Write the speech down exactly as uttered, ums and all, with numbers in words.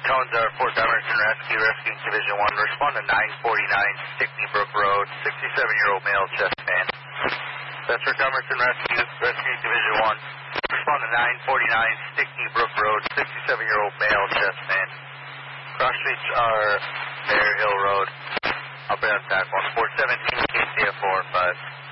Tones are Fort Emerson Rescue, Rescue Division one. Respond to nine forty-nine Stickney Brook Road, sixty-seven-year-old male chest pain. That's Fort Emerson Rescue, Rescue Division one. Respond to nine forty-nine Stickney Brook Road, sixty-seven-year-old male chest pain. Cross streets are Bear Hill Road. I'll be on tack one. four seventeen K C F four five.